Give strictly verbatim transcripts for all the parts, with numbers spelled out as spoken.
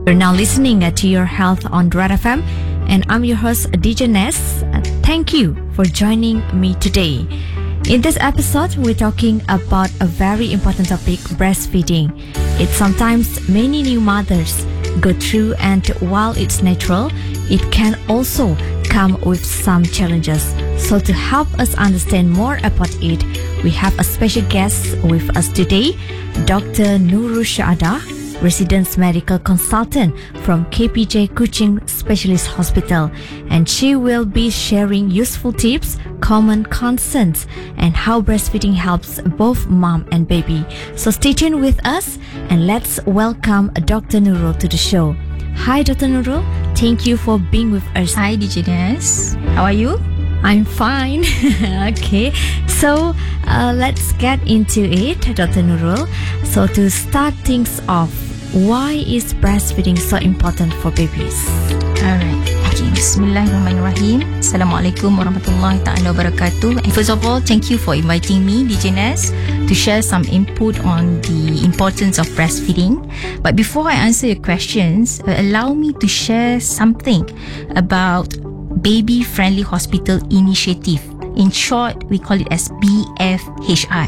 You're now listening to Your Health on Red F M, and I'm your host, D J Ness. Thank you for joining me today. In this episode, we're talking about a very important topic, breastfeeding. It's sometimes many new mothers go through, and while it's natural, it can also come with some challenges. So to help us understand more about it, we have a special guest with us today, Doctor Nurul Syaadah, resident medical consultant from K P J Kuching Specialist Hospital, and she will be sharing useful tips, common concerns, and how breastfeeding helps both mom and baby. So stay tuned with us, and let's welcome Doctor Nurul to the show. Hi, Doctor Nurul. Thank you for being with us. Hi, D J Ness. How are you? I'm fine. Okay, so uh, let's get into it, Doctor Nurul. So to start things off, why is breastfeeding so important for babies? Alright. Okay. Bismillahirrahmanirrahim. Assalamualaikum warahmatullahi ta'ala wabarakatuh. And first of all, thank you for inviting me, D J Ness, to share some input on the importance of breastfeeding. But before I answer your questions, uh, allow me to share something about Baby Friendly Hospital Initiative. In short, we call it as B F H I.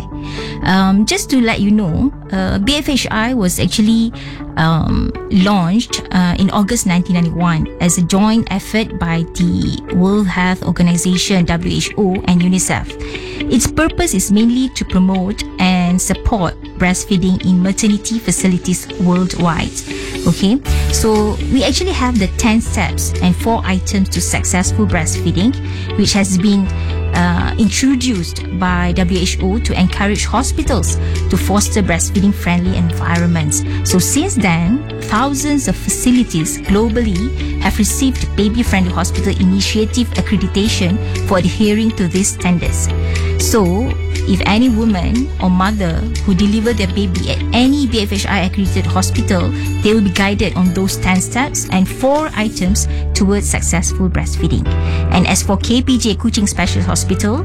Um, just to let you know, uh, B F H I was actually um, launched uh, in August nineteen ninety-one as a joint effort by the World Health Organization, W H O, and UNICEF. Its purpose is mainly to promote and support breastfeeding in maternity facilities worldwide. Okay, so we actually have the ten steps and four items to successful breastfeeding, which has been uh, introduced by W H O to encourage hospitals to foster breastfeeding friendly environments. So since then, thousands of facilities globally have received Baby Friendly Hospital Initiative accreditation for adhering to these standards. So, if any woman or mother who deliver their baby at any B F H I accredited hospital, they will be guided on those ten steps and four items towards successful breastfeeding. And as for K P J Kuching Specialist Hospital,